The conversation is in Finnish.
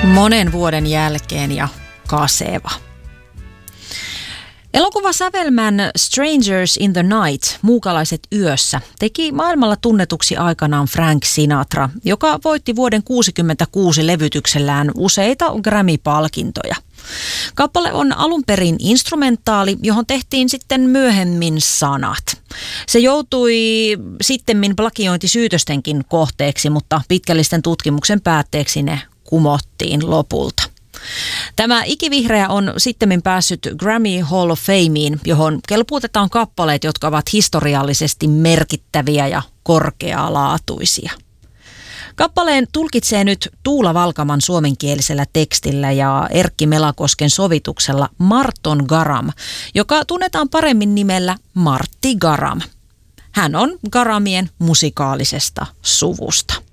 Monen vuoden jälkeen ja kaseva. Elokuva sävelmän Strangers in the Night, Muukalaiset yössä, teki maailmalla tunnetuksi aikanaan Frank Sinatra, joka voitti vuoden 1966 levytyksellään useita Grammy-palkintoja. Kappale on alun perin instrumentaali, johon tehtiin sitten myöhemmin sanat. Se joutui sittemmin plagiointisyytöstenkin kohteeksi, mutta pitkällisten tutkimuksen päätteeksi ne kumottiin lopulta. Tämä ikivihreä on sittemmin päässyt Grammy Hall of Fameen, johon kelpuutetaan kappaleet, jotka ovat historiallisesti merkittäviä ja korkealaatuisia. Kappaleen tulkitsee nyt Tuula Valkaman suomenkielisellä tekstillä ja Erkki Melakosken sovituksella Marton Garam, joka tunnetaan paremmin nimellä Martti Garam. Hän on Garamien musikaalisesta suvusta.